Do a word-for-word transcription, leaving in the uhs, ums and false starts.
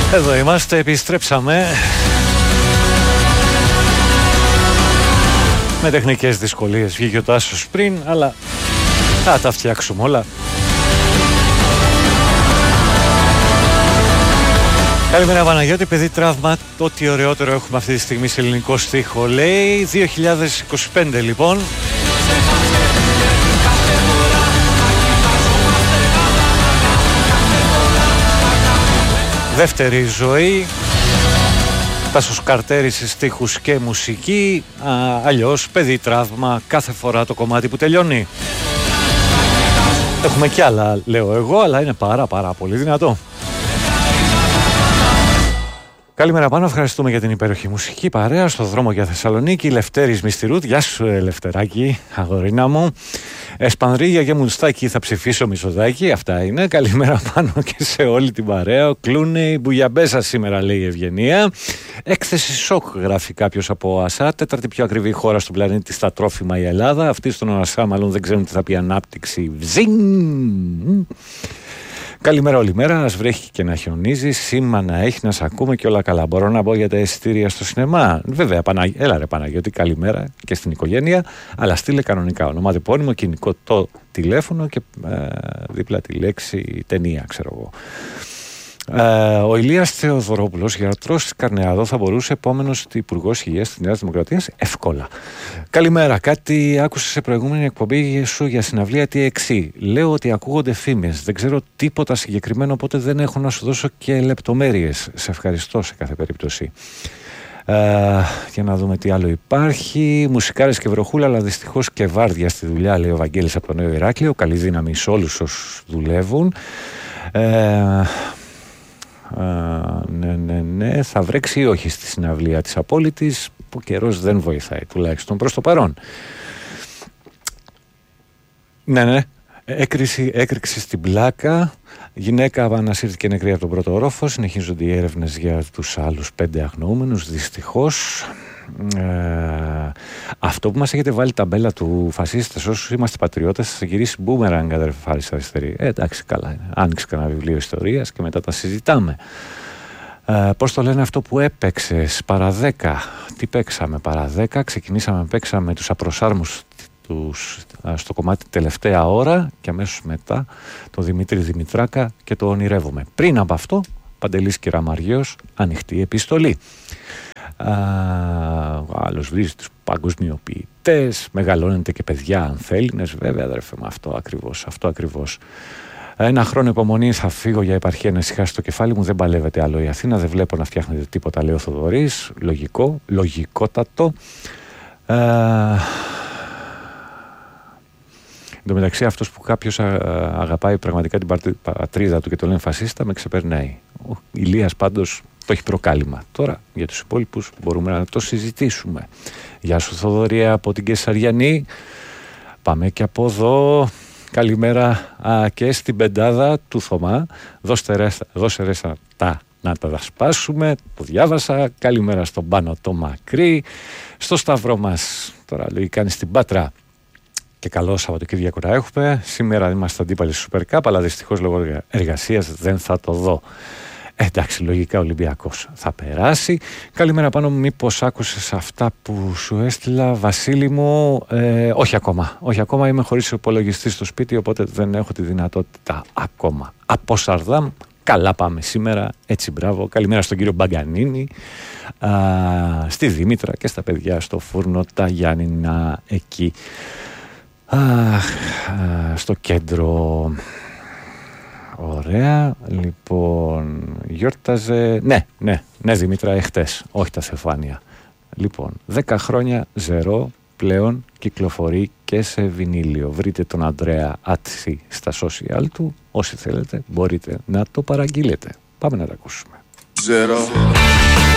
Εδώ είμαστε, επιστρέψαμε. Με τεχνικές δυσκολίες βγήκε ο Τάσος πριν, αλλά θα τα φτιάξουμε όλα. Καλημέρα Παναγιώτη, παιδί τραύμα, ό,τι ωραιότερο έχουμε αυτή τη στιγμή σε ελληνικό στίχο, λέει. δύο χιλιάδες είκοσι πέντε λοιπόν. Δεύτερη ζωή. Τάσος Καρτέρης σε στίχους και μουσική. Α, αλλιώς παιδί τραύμα κάθε φορά το κομμάτι που τελειώνει. Έχουμε κι άλλα λέω εγώ, αλλά είναι πάρα πάρα πολύ δυνατό. Καλημέρα πάνω, ευχαριστούμε για την υπέροχη μουσική παρέα στο δρόμο για Θεσσαλονίκη. Λευτέρης Μυστηρούτ, γεια σου Λευτεράκη, αγορίνα μου. Εσπανδρίγια και Μουστάκι, θα ψηφίσω Μισοδάκι, αυτά είναι. Καλημέρα πάνω και σε όλη την παρέα. Κλούνε η Μπουγιαμπέσα σήμερα, λέει η Ευγενία. Έκθεση σοκ, γράφει κάποιος από ΟΑΣΑ. Τέταρτη πιο ακριβή χώρα στον πλανήτη στα τρόφιμα η Ελλάδα. Αυτοί στον ΟΑΣΑ μάλλον δεν ξέρουν τι θα πει ανάπτυξη. Βζιν! Καλημέρα όλη μέρα, ας βρέχει και να χιονίζει, σήμα να έχει, να σε ακούμε και όλα καλά. Μπορώ να μπω για τα εισιτήρια στο σινεμά? Βέβαια, Παναγ... έλα ρε Παναγιώτη, καλημέρα και στην οικογένεια, αλλά στείλε κανονικά ονοματεπώνυμο, κινητικό το τηλέφωνο και ε, δίπλα τη λέξη ταινία, ξέρω εγώ. Ε, ο Ηλίας Θεοδωρόπουλος, γιατρός της Καρνεάδο, θα μπορούσε επόμενος υπουργός υγείας της Νέας Δημοκρατίας εύκολα. Καλημέρα. Κάτι άκουσα σε προηγούμενη εκπομπή σου για συναυλία τι εξ ι. Λέω ότι ακούγονται φήμες. Δεν ξέρω τίποτα συγκεκριμένο, οπότε δεν έχω να σου δώσω και λεπτομέρειες. Σε ευχαριστώ σε κάθε περίπτωση. Ε, για να δούμε τι άλλο υπάρχει. Μουσικάρες και βροχούλα, αλλά δυστυχώς και βάρδια στη δουλειά, λέει ο Βαγγέλης από το Νέο Ηράκλειο. Καλή δύναμη σε όλους όσους δουλεύουν. Ε, Uh, ναι, ναι, ναι, θα βρέξει ή όχι στη συναυλία της Απόλυτης. Ο καιρός δεν βοηθάει, τουλάχιστον προς το παρόν. Ναι, ναι, έκρηξη, έκρηξη στην πλάκα. Γυναίκα ανασύρθηκε νεκρή από τον πρώτο όροφο. Συνεχίζονται οι έρευνες για τους άλλους πέντε αγνοούμενους, δυστυχώς. Ε, αυτό που μας έχετε βάλει ταμπέλα του φασίστες, όσους είμαστε πατριώτες, θα γυρίσει μπούμεραγκ, αδερφέ Φάρης αριστερή. Ε, εντάξει, καλά είναι. Άνοιξε κανένα βιβλίο ιστορίας και μετά τα συζητάμε. Ε, πώς το λένε αυτό που έπαιξες παραδέκα? Τι παίξαμε παραδέκα? Ξεκινήσαμε, παίξαμε τους απροσάρμους τους, στο κομμάτι τελευταία ώρα και αμέσως μετά το Δημήτρη Δημητράκα και το ονειρεύομαι. Πριν από αυτό, Παντελής Κυραμαριός, ανοιχτή επιστολή. Ο άλλος βρίζει τους παγκοσμιοποιητές, μεγαλώνεται και παιδιά αν θέλεις, βέβαια αδερφέ με αυτό ακριβώς, αυτό ακριβώς. Ένα χρόνο υπομονή, θα φύγω για επαρχία να ησυχάσει το κεφάλι μου, δεν παλεύεται άλλο η Αθήνα, δεν βλέπω να φτιάχνετε τίποτα, λέει ο Θοδωρής. Λογικό, λογικότατο. Ε, εν τω μεταξύ, αυτός που κάποιος αγαπάει πραγματικά την πατρίδα του και το λένε φασίστα, με ξεπερνάει. Ο Ηλίας πάντως το έχει προκάλημα. Τώρα για τους υπόλοιπους μπορούμε να το συζητήσουμε. Γεια σου Θοδωρία από την Κεσαριανή. Πάμε και από εδώ. Καλημέρα α, και στην πεντάδα του Θωμά. Δώστε ρέστα, δώσε ρέστα τα να τα δασπάσουμε. Το διάβασα. Καλημέρα στον Πάνο το Μακρύ. Στο Σταυρό μας. Τώρα λογικά είναι στην Πάτρα. Και καλό Σαββατοκύριακο να έχουμε. Σήμερα είμαστε αντίπαλοι στο Super Cup, αλλά δυστυχώς λόγω εργασίας δεν θα το δω. Εντάξει, λογικά ο Ολυμπιακός θα περάσει. Καλημέρα πάνω, μήπως άκουσες αυτά που σου έστειλα, Βασίλη μου? Ε, όχι ακόμα, όχι ακόμα, είμαι χωρίς υπολογιστή στο σπίτι, οπότε δεν έχω τη δυνατότητα ακόμα. Από Σαρδάμ, καλά πάμε σήμερα, έτσι μπράβο. Καλημέρα στον κύριο Μπαγκανίνη, α, στη Δήμητρα και στα παιδιά στο φούρνο τα Γιάννηνα εκεί, α, α, στο κέντρο. Ωραία, λοιπόν, γιόρταζε, ναι, ναι, ναι Δημήτρα, εχθές, όχι τα Στεφάνια. Λοιπόν, δέκα χρόνια Ζερό πλέον κυκλοφορεί και σε βινίλιο. Βρείτε τον Ανδρέα Άτσι στα social του, όσοι θέλετε μπορείτε να το παραγγείλετε. Πάμε να τα ακούσουμε. Ζερό.